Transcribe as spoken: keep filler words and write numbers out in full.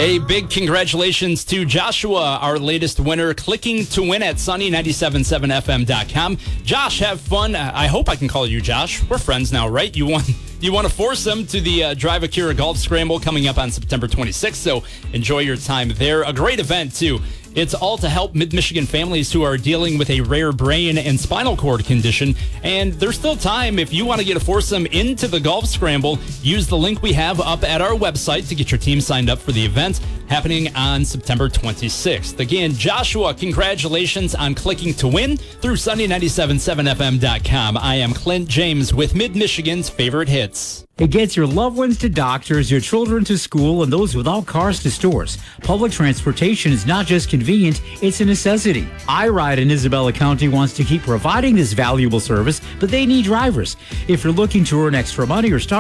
A big congratulations to Joshua, our latest winner, clicking to win at sunny nine seven seven F M dot com. Josh, have fun. I hope I can call you Josh. We're friends now, right? You won. You want to force them to the uh, Drive Akira Golf Scramble coming up on September twenty-sixth, so enjoy your time there. A great event, too. It's all to help Mid-Michigan families who are dealing with a rare brain and spinal cord condition. And there's still time if you want to get a foursome into the Golf Scramble. Use the link we have up at our website to get your team signed up for the event happening on September twenty-sixth. Again, Joshua, congratulations on clicking to win through sunny nine seven seven F M dot com. I am Clint James with Mid-Michigan's favorite hits. It gets your loved ones to doctors, your children to school, and those without cars to stores. Public transportation is not just convenient, it's a necessity. iRide in Isabella County wants to keep providing this valuable service, but they need drivers. If you're looking to earn extra money or start